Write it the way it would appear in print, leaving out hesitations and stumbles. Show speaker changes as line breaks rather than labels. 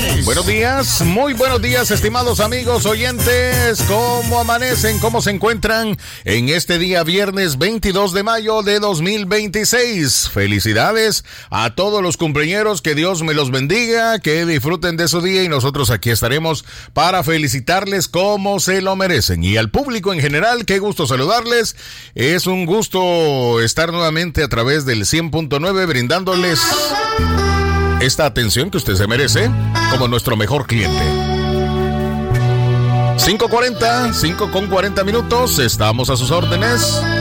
Buenos días, muy buenos días, estimados amigos oyentes. ¿Cómo amanecen? ¿Cómo se encuentran en este día viernes 22 de mayo de 2026? Felicidades a todos los cumpleañeros, que Dios me los bendiga, que disfruten de su día y nosotros aquí estaremos para felicitarles como se lo merecen. Y al público en general, qué gusto saludarles. Es un gusto estar nuevamente a través del 100.9 brindándoles esta atención que usted se merece como nuestro mejor cliente. 5:40 minutos, estamos a sus órdenes.